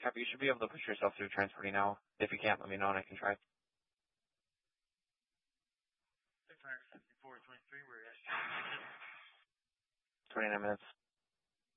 Copy. You should be able to push yourself through transporting now. If you can't, let me know and I can try. 674-23, we're at 29 minutes.